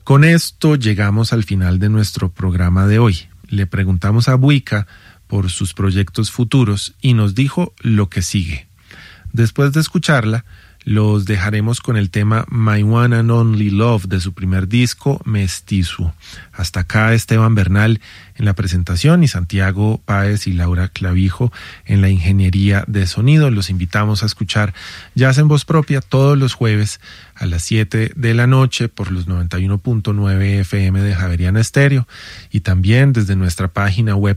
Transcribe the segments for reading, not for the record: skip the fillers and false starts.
Con esto llegamos al final de nuestro programa de hoy. Le preguntamos a Buika por sus proyectos futuros y nos dijo lo que sigue. Después de escucharla, los dejaremos con el tema My One and Only Love de su primer disco, Mestizo. Hasta acá Esteban Bernal en la presentación y Santiago Páez y Laura Clavijo en la ingeniería de sonido. Los invitamos a escuchar Jazz en Voz Propia todos los jueves a las 7 de la noche por los 91.9 FM de Javeriana Estéreo y también desde nuestra página web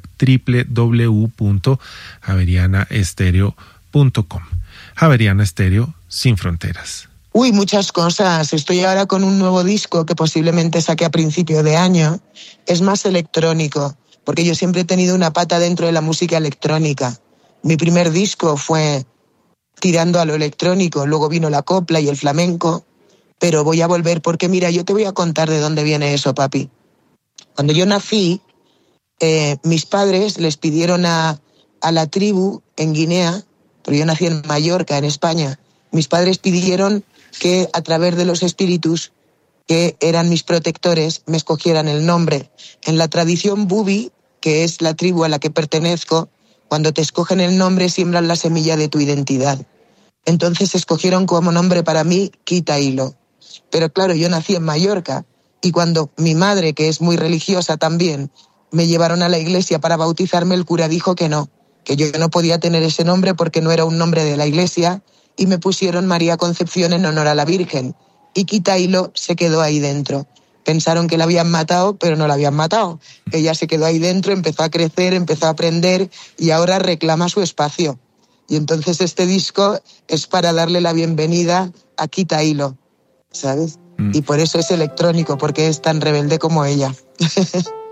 www.javerianaestereo.com. Javeriana Estéreo sin fronteras. Uy, muchas cosas. Estoy ahora con un nuevo disco que posiblemente saque a principio de año. Es más electrónico, porque yo siempre he tenido una pata dentro de la música electrónica. Mi primer disco fue tirando a lo electrónico, luego vino la copla y el flamenco, pero voy a volver porque, mira, yo te voy a contar de dónde viene eso, papi. Cuando yo nací, mis padres les pidieron a la tribu en Guinea, pero yo nací en Mallorca, en España. Mis padres pidieron que a través de los espíritus, que eran mis protectores, me escogieran el nombre. En la tradición Bubi, que es la tribu a la que pertenezco, cuando te escogen el nombre siembran la semilla de tu identidad. Entonces escogieron como nombre para mí Quita Hilo. Pero claro, yo nací en Mallorca y cuando mi madre, que es muy religiosa también, me llevaron a la iglesia para bautizarme, el cura dijo que no, que yo no podía tener ese nombre porque no era un nombre de la iglesia, y me pusieron María Concepción en honor a la Virgen. Y Quita Hilo se quedó ahí dentro. Pensaron que la habían matado, pero no la habían matado. Ella se quedó ahí dentro, empezó a crecer, empezó a aprender y ahora reclama su espacio. Y entonces este disco es para darle la bienvenida a Quita Hilo, ¿sabes? Y por eso es electrónico, porque es tan rebelde como ella.